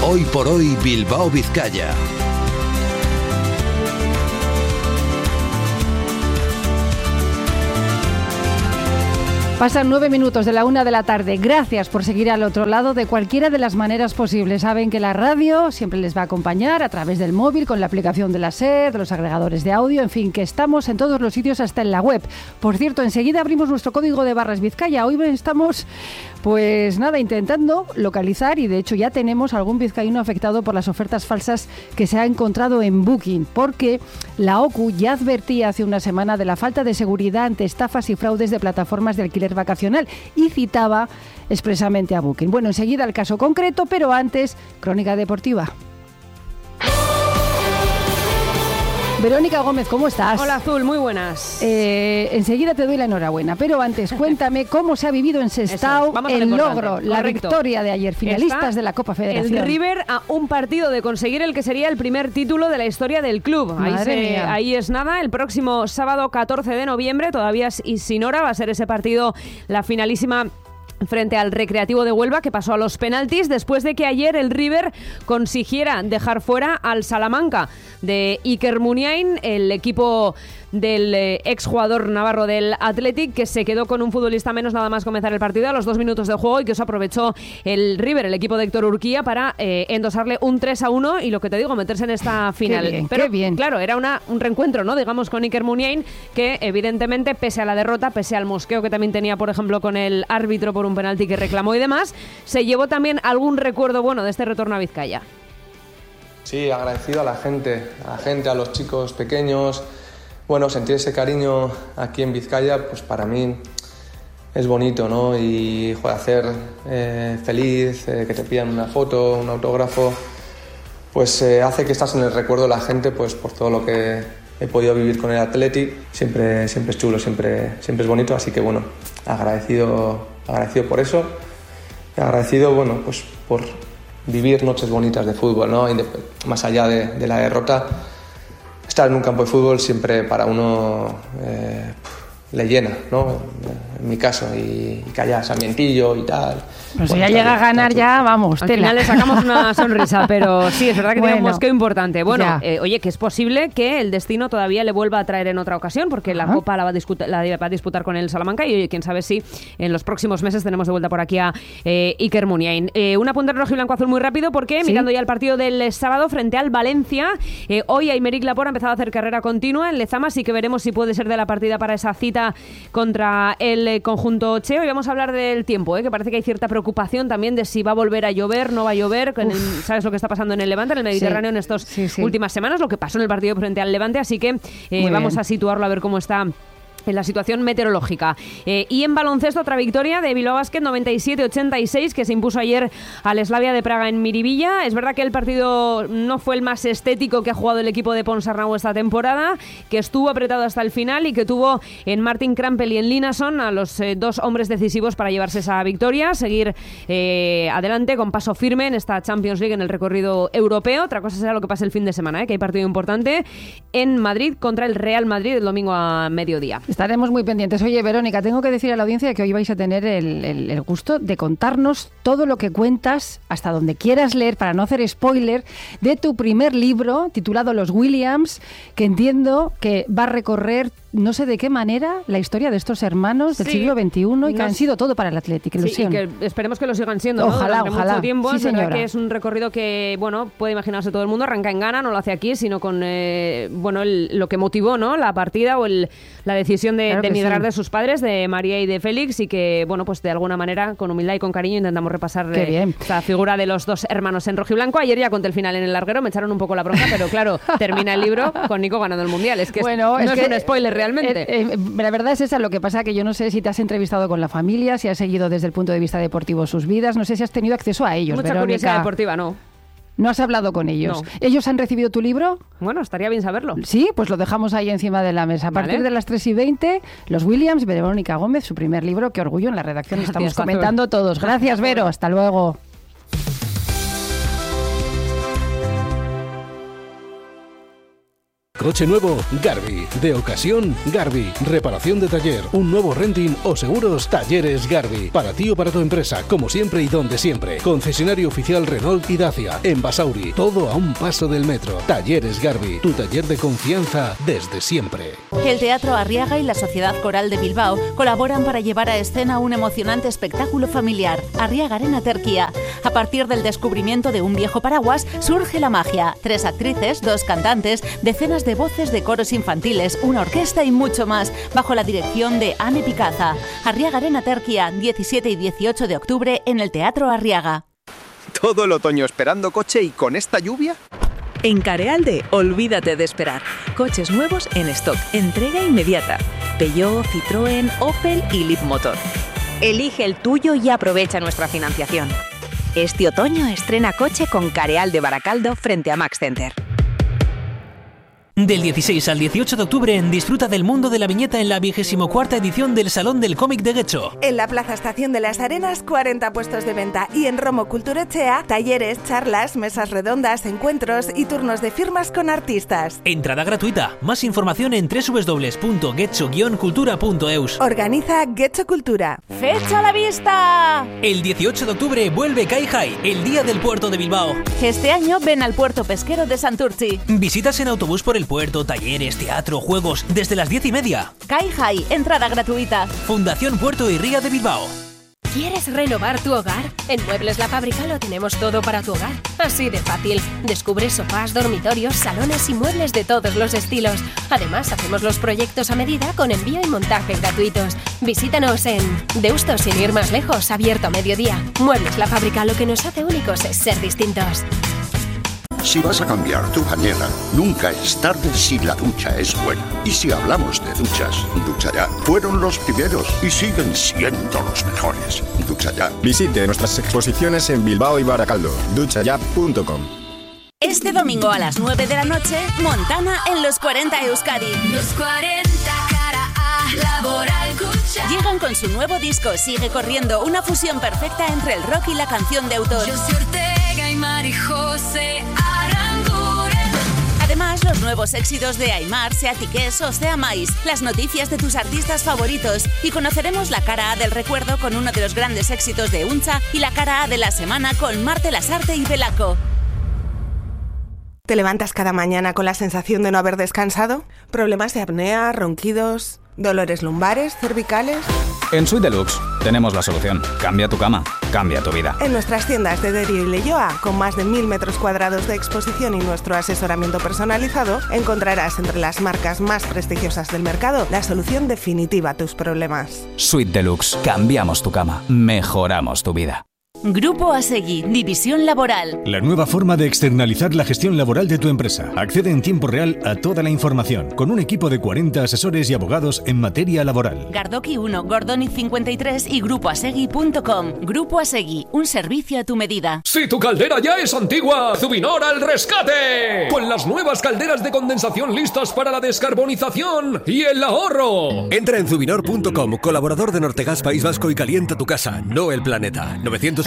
Hoy por hoy Bilbao Vizcaya. Pasan 9 minutos de la 1 de la tarde. Gracias por seguir al otro lado de cualquiera de las maneras posibles. Saben que la radio siempre les va a acompañar a través del móvil, con la aplicación de la SER, de los agregadores de audio, en fin, que estamos en todos los sitios, hasta en la web. Por cierto, enseguida abrimos nuestro código de barras Vizcaya. Hoy estamos, pues nada, intentando localizar, y de hecho ya tenemos algún vizcaíno afectado por las ofertas falsas que se ha encontrado en Booking, porque la OCU ya advertía hace una semana de la falta de seguridad ante estafas y fraudes de plataformas de alquiler vacacional y citaba expresamente a Booking. Bueno, enseguida el caso concreto, pero antes, crónica deportiva. Verónica Gómez, ¿cómo estás? Hola, Azul, muy buenas. Enseguida te doy la enhorabuena, pero antes cuéntame cómo se ha vivido en Sestao el logro, la victoria de ayer, finalistas de la Copa Federación. El River a un partido de conseguir el que sería el primer título de la historia del club. Ahí es nada, el próximo sábado 14 de noviembre, todavía y sin hora, va a ser ese partido, la finalísima frente al Recreativo de Huelva, que pasó a los penaltis después de que ayer el River consiguiera dejar fuera al Salamanca de Iker Muniain, el equipo del exjugador navarro del Athletic, que se quedó con un futbolista menos nada más comenzar el partido a los 2 minutos de juego, y que eso aprovechó el River, el equipo de Héctor Urquía, para endosarle un 3-1 y lo que te digo, meterse en esta final. Qué bien. Claro, era un reencuentro, ¿no? Digamos, con Iker Muniain, que evidentemente, pese a la derrota, pese al mosqueo que también tenía, por ejemplo, con el árbitro por un penalti que reclamó y demás, se llevó también algún recuerdo bueno de este retorno a Vizcaya. Sí, agradecido a la gente, a los chicos pequeños. Bueno, sentir ese cariño aquí en Vizcaya, pues para mí es bonito, ¿no? Y hacer feliz, que te pidan una foto, un autógrafo, pues hace que estás en el recuerdo de la gente, pues por todo lo que he podido vivir con el Athletic. Siempre es chulo, siempre es bonito, así que bueno, agradecido por eso. Agradecido, bueno, pues por vivir noches bonitas de fútbol, ¿no? Más allá de la derrota. Estar en un campo de fútbol siempre para uno le llena, ¿no? En mi caso, y que haya ambientillo y tal. Pues si ya llega a ganar, ya vamos, al tela. final le sacamos una sonrisa, pero sí, es verdad que tiene un mosqueo importante. Bueno, oye, que es posible que el destino todavía le vuelva a traer en otra ocasión, porque la Copa la va a disputar con el Salamanca, y oye, quién sabe si en los próximos meses tenemos de vuelta por aquí a Iker Muniain. Un apunte rojiblanco azul muy rápido, porque mirando ya el partido del sábado frente al Valencia, hoy Aymeric Laporte ha empezado a hacer carrera continua en Lezama, así que veremos si puede ser de la partida para esa cita contra el conjunto Che. Hoy vamos a hablar del tiempo, que parece que hay cierta preocupación también de si va a volver a llover, no va a llover. ¿Sabes lo que está pasando en el Levante, en el Mediterráneo, en estas últimas semanas? Lo que pasó en el partido frente al Levante, así que vamos a situarlo a ver cómo está en la situación meteorológica. Y en baloncesto, otra victoria de Bilbao Basket, 97-86, que se impuso ayer al Slavia de Praga en Miribilla. Es verdad que el partido no fue el más estético que ha jugado el equipo de Ponsarnau esta temporada, que estuvo apretado hasta el final y que tuvo en Martin Krampel y en Linason a los dos hombres decisivos para llevarse esa victoria, seguir adelante con paso firme en esta Champions League, en el recorrido europeo. Otra cosa será lo que pase el fin de semana, que hay partido importante en Madrid contra el Real Madrid el domingo a mediodía. Estaremos muy pendientes. Oye, Verónica, tengo que decir a la audiencia que hoy vais a tener el gusto de contarnos todo lo que cuentas, hasta donde quieras leer, para no hacer spoiler, de tu primer libro titulado Los Williams, que entiendo que va a recorrer, no sé de qué manera, la historia de estos hermanos del siglo XXI y que han sido todo para el Athletic. Ilusión. Sí, y que esperemos que lo sigan siendo, ¿no? Ojalá. Mucho tiempo. Sí, es verdad señora. que es un recorrido que, bueno, puede imaginarse todo el mundo. Arranca en Ghana, no lo hace aquí, sino con, lo que motivó, ¿no? La partida o la decisión de emigrar de sus padres, de María y de Félix, y que, bueno, pues de alguna manera, con humildad y con cariño, intentamos repasar esta figura de los dos hermanos en rojiblanco. Ayer ya conté el final en el larguero, me echaron un poco la bronca, pero claro, termina el libro con Nico ganando el Mundial. Es que no es un spoiler realmente. La verdad es esa, lo que pasa que yo no sé si te has entrevistado con la familia, si has seguido desde el punto de vista deportivo sus vidas, no sé si has tenido acceso a ellos, Mucha Verónica. curiosidad deportiva, no. ¿No has hablado con ellos? No. ¿Ellos han recibido tu libro? Bueno, estaría bien saberlo. Sí, pues lo dejamos ahí encima de la mesa. A partir de las 3:20, Los Williams, Verónica Gómez, su primer libro. Qué orgullo, en la redacción estamos comentando todos. Gracias, Vero. Hasta luego. coche nuevo, Garbi. De ocasión, Garbi. Reparación de taller, un nuevo renting o seguros, Talleres Garbi. Para ti o para tu empresa, como siempre y donde siempre. Concesionario oficial Renault y Dacia. En Basauri, todo a un paso del metro. Talleres Garbi, tu taller de confianza desde siempre. El Teatro Arriaga y la Sociedad Coral de Bilbao colaboran para llevar a escena un emocionante espectáculo familiar, Arriagaren Aterkia. A partir del descubrimiento de un viejo paraguas surge la magia. 3 actrices, 2 cantantes, decenas de voces de coros infantiles, una orquesta y mucho más, bajo la dirección de Anne Picaza. Arriagaren Aterkia, 17 y 18 de octubre en el Teatro Arriaga. ¿Todo el otoño esperando coche y con esta lluvia? En Carealde, olvídate de esperar. Coches nuevos en stock, entrega inmediata. Peugeot, Citroën, Opel y Leapmotor. Elige el tuyo y aprovecha nuestra financiación. Este otoño estrena coche con Carealde Baracaldo frente a Max Center. Del 16 al 18 de octubre disfruta del mundo de la viñeta en la 24ª edición del Salón del Cómic de Getxo. En la Plaza Estación de las Arenas, 40 puestos de venta, y en Romo Kulturechea, talleres, charlas, mesas redondas, encuentros y turnos de firmas con artistas. Entrada gratuita. Más información en www.getxo-cultura.eus. Organiza Getxo Cultura. ¡Fecha a la vista! El 18 de octubre vuelve Kai Hai, el Día del Puerto de Bilbao. Este año ven al puerto pesquero de Santurtzi. Visitas en autobús por el puerto, talleres, teatro, juegos, desde las 10:30. Kai Hai, entrada gratuita. Fundación Puerto y Ría de Bilbao. ¿Quieres renovar tu hogar? En Muebles La Fábrica lo tenemos todo para tu hogar. Así de fácil. Descubre sofás, dormitorios, salones y muebles de todos los estilos. Además, hacemos los proyectos a medida con envío y montaje gratuitos. Visítanos en Deusto, sin ir más lejos, abierto a mediodía. Muebles La Fábrica, lo que nos hace únicos es ser distintos. Si vas a cambiar tu bañera, nunca es tarde si la ducha es buena. Y si hablamos de duchas, Duchaya fueron los primeros y siguen siendo los mejores. Duchaya. Visite nuestras exposiciones en Bilbao y Baracaldo. Duchaya.com. Este domingo a las 9 de la noche, Montana en los 40 Euskadi. Los 40 cara A, Laboral Cucha. Llegan con su nuevo disco Sigue Corriendo, una fusión perfecta entre el rock y la canción de autor. José Ortega y Mari José Aranguren. Además, los nuevos éxitos de Aimar, Seatiques o Sea Mais, las noticias de tus artistas favoritos, y conoceremos la cara A del recuerdo con uno de los grandes éxitos de Uncha y la cara A de la semana con Marte Lasarte y Belaco. ¿Te levantas cada mañana con la sensación de no haber descansado? ¿Problemas de apnea, ronquidos, dolores lumbares, cervicales? En Suite Deluxe tenemos la solución. Cambia tu cama, cambia tu vida. En nuestras tiendas de Derio y Leioa, con más de 1000 metros cuadrados de exposición y nuestro asesoramiento personalizado, encontrarás entre las marcas más prestigiosas del mercado la solución definitiva a tus problemas. Suite Deluxe. Cambiamos tu cama, mejoramos tu vida. Grupo Asegui, División Laboral. La nueva forma de externalizar la gestión laboral de tu empresa. Accede en tiempo real a toda la información, con un equipo de 40 asesores y abogados en materia laboral. Gardoki 1, Gordoni 53 y grupoasegui.com. Grupo Asegui, un servicio a tu medida. Si tu caldera ya es antigua, Zubinor al rescate. Con las nuevas calderas de condensación listas para la descarbonización y el ahorro. Entra en Zubinor.com, colaborador de Nortegas País Vasco, y calienta tu casa, no el planeta.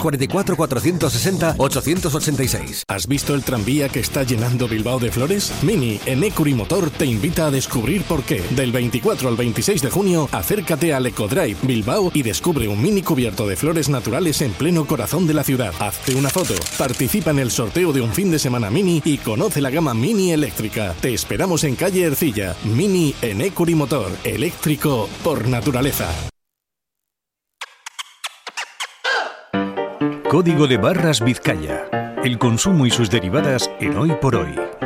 944-460-886. ¿Has visto el tranvía que está llenando Bilbao de flores? Mini, en Ecury Motor, te invita a descubrir por qué. Del 24 al 26 de junio, acércate al Ecodrive Bilbao y descubre un mini cubierto de flores naturales en pleno corazón de la ciudad. Hazte una foto, participa en el sorteo de un fin de semana Mini y conoce la gama Mini eléctrica. Te esperamos en calle Ercilla. Mini en Ecury Motor, eléctrico por naturaleza. Código de Barras Vizcaya. El consumo y sus derivadas en Hoy por Hoy.